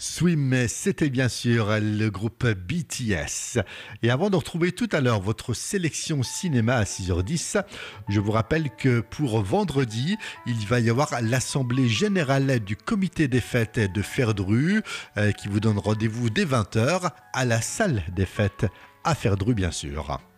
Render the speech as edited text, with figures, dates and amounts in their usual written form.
Swim, c'était bien sûr le groupe BTS. Et avant de retrouver tout à l'heure votre sélection cinéma à 6h10, je vous rappelle que pour vendredi, il va y avoir l'Assemblée Générale du Comité des Fêtes de Ferdru qui vous donne rendez-vous dès 20h à la salle des fêtes à Ferdru bien sûr.